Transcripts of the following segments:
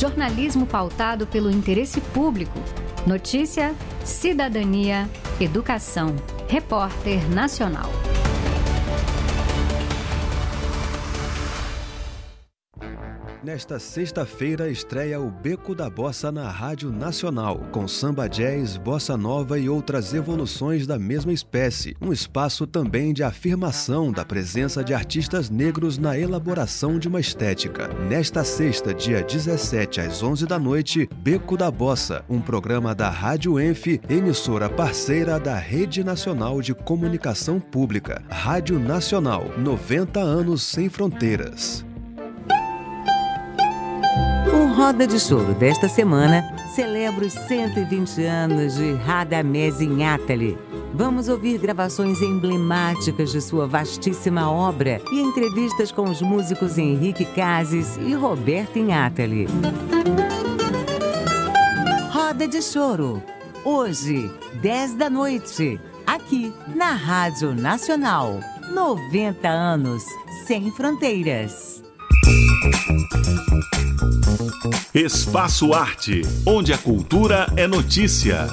Jornalismo pautado pelo interesse público. Notícia, cidadania, educação. Repórter Nacional. Nesta sexta-feira estreia o Beco da Bossa na Rádio Nacional, com samba jazz, bossa nova e outras evoluções da mesma espécie. Um espaço também de afirmação da presença de artistas negros na elaboração de uma estética. Nesta sexta, dia 17 às 11 da noite, Beco da Bossa, um programa da Rádio Enf, emissora parceira da Rede Nacional de Comunicação Pública. Rádio Nacional, 90 anos sem fronteiras. O Roda de Choro desta semana celebra os 120 anos de Radamés Inátali. Vamos ouvir gravações emblemáticas de sua vastíssima obra e entrevistas com os músicos Henrique Cases e Roberto Inátali. Roda de Choro, hoje, 10 da noite, aqui na Rádio Nacional. 90 anos sem fronteiras. Espaço Arte, onde a cultura é notícia.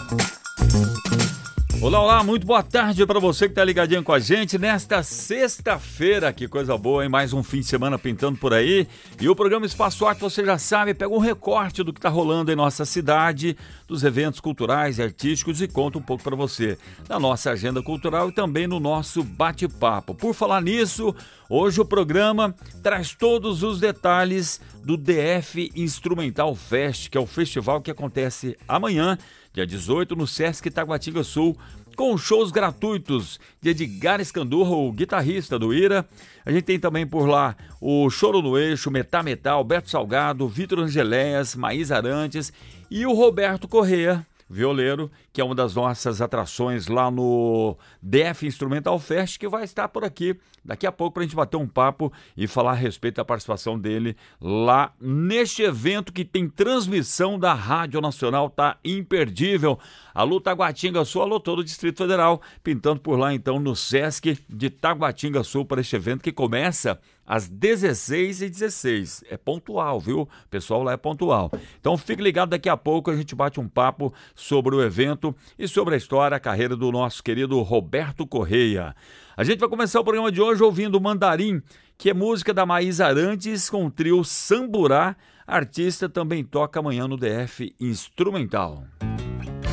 Olá, olá, muito boa tarde para você que está ligadinho com a gente nesta sexta-feira. Que coisa boa, hein? Mais um fim de semana pintando por aí. E o programa Espaço Arte, você já sabe, pega um recorte do que está rolando em nossa cidade, dos eventos culturais e artísticos e conta um pouco para você da nossa agenda cultural e também no nosso bate-papo. Por falar nisso, hoje o programa traz todos os detalhes do DF Instrumental Fest, que é o festival que acontece amanhã, dia 18, no Sesc Taguatinga Sul, com shows gratuitos de Edgar Escandurra, o guitarrista do Ira. A gente tem também por lá o Choro no Eixo, Metá Metal, Beto Salgado, Vitor Angeléias, Maís Arantes e o Roberto Correia, violeiro, que é uma das nossas atrações lá no DF Instrumental Fest, que vai estar por aqui daqui a pouco para a gente bater um papo e falar a respeito da participação dele lá neste evento que tem transmissão da Rádio Nacional, tá imperdível. Alô Taguatinga Sul, alô todo o Distrito Federal, pintando por lá então no Sesc de Taguatinga Sul para este evento que começa às 16h16. É pontual, viu? O pessoal lá é pontual. Então fique ligado, daqui a pouco a gente bate um papo sobre o evento e sobre a história, a carreira do nosso querido Roberto Correia. A gente vai começar o programa de hoje ouvindo Mandarim, que é música da Maís Arantes com o trio Samburá. A artista também toca amanhã no DF Instrumental.